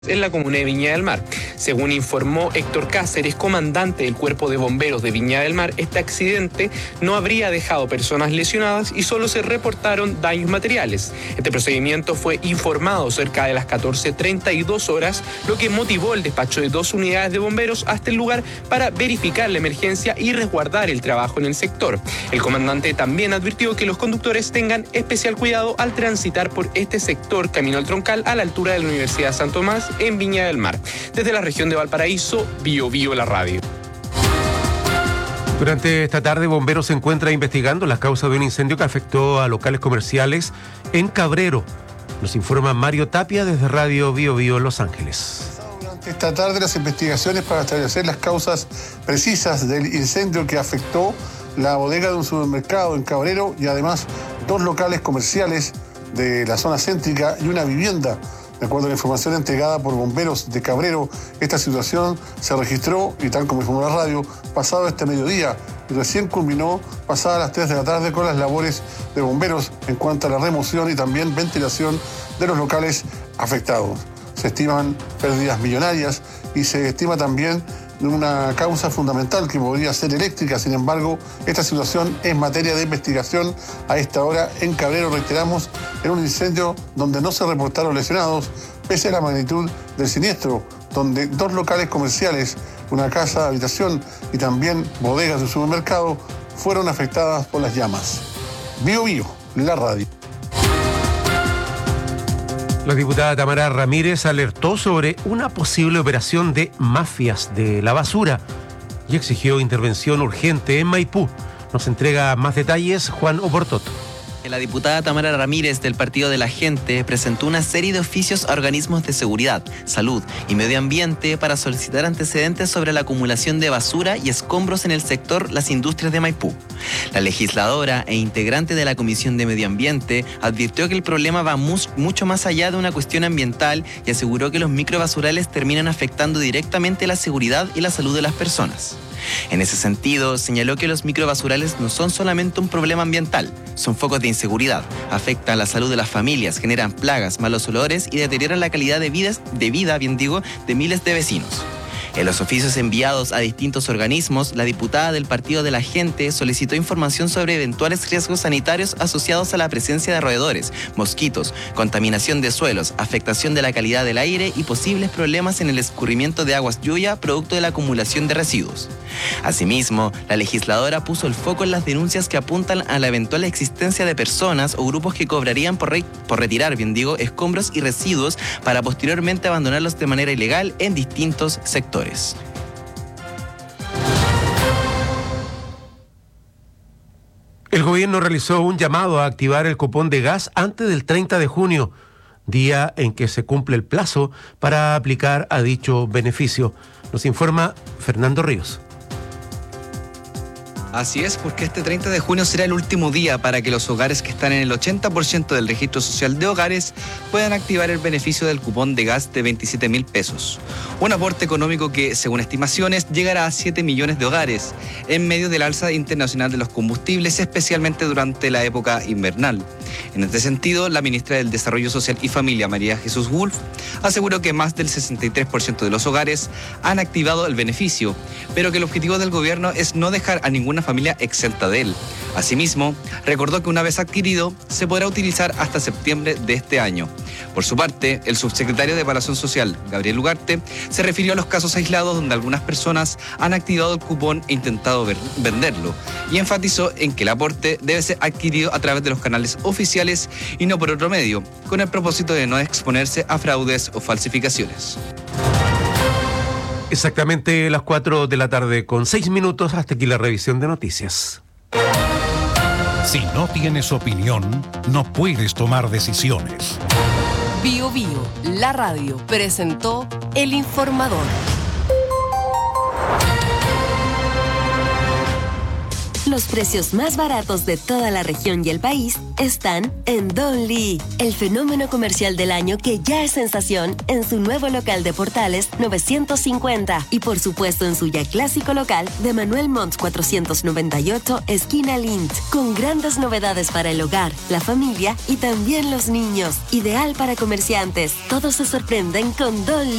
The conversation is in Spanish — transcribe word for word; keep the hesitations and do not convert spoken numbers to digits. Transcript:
en la comuna de Viña del Mar. Según informó Héctor Cáceres, comandante del Cuerpo de Bomberos de Viña del Mar, este accidente no habría dejado personas lesionadas y solo se reportaron daños materiales. Este procedimiento fue informado cerca de las catorce treinta y dos horas, lo que motivó el despacho de dos unidades de bomberos hasta el lugar para verificar la emergencia y resguardar el trabajo en el sector. El comandante también advirtió que los conductores tengan especial cuidado al transitar por este sector camino al Troncal a la altura de la Universidad de San Tomás en Viña del Mar. Desde la región de Valparaíso, Bio Bio la radio. Durante esta tarde, bomberos se encuentra investigando las causas de un incendio que afectó a locales comerciales en Cabrero. Nos informa Mario Tapia desde Radio Bio Bio Los Ángeles. Durante esta tarde, las investigaciones para establecer las causas precisas del incendio que afectó la bodega de un supermercado en Cabrero y además dos locales comerciales de la zona céntrica y una vivienda. De acuerdo a la información entregada por bomberos de Cabrero, esta situación se registró, y tal como informó la radio, pasado este mediodía y recién culminó pasadas las tres de la tarde con las labores de bomberos en cuanto a la remoción y también ventilación de los locales afectados. Se estiman pérdidas millonarias y se estima también una causa fundamental que podría ser eléctrica. Sin embargo, esta situación es materia de investigación a esta hora en Cabrero, reiteramos, en un incendio donde no se reportaron lesionados, pese a la magnitud del siniestro, donde dos locales comerciales, una casa de habitación y también bodegas de supermercado fueron afectadas por las llamas. Bio Bio, la radio. La diputada Tamara Ramírez alertó sobre una posible operación de mafias de la basura y exigió intervención urgente en Maipú. Nos entrega más detalles Juan Oportoto. La diputada Tamara Ramírez del Partido de la Gente presentó una serie de oficios a organismos de seguridad, salud y medio ambiente para solicitar antecedentes sobre la acumulación de basura y escombros en el sector Las Industrias de Maipú. La legisladora e integrante de la Comisión de Medio Ambiente advirtió que el problema va mu- mucho más allá de una cuestión ambiental y aseguró que los microbasurales terminan afectando directamente la seguridad y la salud de las personas. En ese sentido, señaló que los microbasurales no son solamente un problema ambiental, son focos de inseguridad, afectan la salud de las familias, generan plagas, malos olores y deterioran la calidad de vida, de vida, bien digo, de miles de vecinos. En los oficios enviados a distintos organismos, la diputada del Partido de la Gente solicitó información sobre eventuales riesgos sanitarios asociados a la presencia de roedores, mosquitos, contaminación de suelos, afectación de la calidad del aire y posibles problemas en el escurrimiento de aguas lluvia producto de la acumulación de residuos. Asimismo, la legisladora puso el foco en las denuncias que apuntan a la eventual existencia de personas o grupos que cobrarían por, re- por retirar, bien digo, escombros y residuos para posteriormente abandonarlos de manera ilegal en distintos sectores. El gobierno realizó un llamado a activar el cupón de gas antes del treinta de junio, día en que se cumple el plazo para aplicar a dicho beneficio. Nos informa Fernando Ríos. Así es, porque este treinta de junio será el último día para que los hogares que están en el ochenta por ciento del registro social de hogares puedan activar el beneficio del cupón de gas de veintisiete mil pesos. Un aporte económico que, según estimaciones, llegará a siete millones de hogares, en medio del alza internacional de los combustibles, especialmente durante la época invernal. En este sentido, la ministra del Desarrollo Social y Familia, María Jesús Wolf, aseguró que más del sesenta y tres por ciento de los hogares han activado el beneficio, pero que el objetivo del gobierno es no dejar a ninguna familia exenta de él. Asimismo, recordó que una vez adquirido, se podrá utilizar hasta septiembre de este año. Por su parte, el subsecretario de Evaluación Social, Gabriel Ugarte, se refirió a los casos aislados donde algunas personas han activado el cupón e intentado ver- venderlo, y enfatizó en que el aporte debe ser adquirido a través de los canales oficiales y no por otro medio, con el propósito de no exponerse a fraudes o falsificaciones. Exactamente las cuatro de la tarde con seis minutos. Hasta aquí la revisión de noticias. Si no tienes opinión, no puedes tomar decisiones. Bio Bio, la radio, presentó El Informador. Los precios más baratos de toda la región y el país están en Don Lee, el fenómeno comercial del año que ya es sensación en su nuevo local de Portales novecientos cincuenta y por supuesto en su ya clásico local de Manuel Montt cuatrocientos noventa y ocho, esquina Lint, con grandes novedades para el hogar, la familia y también los niños. Ideal para comerciantes. Todos se sorprenden con Don Lee.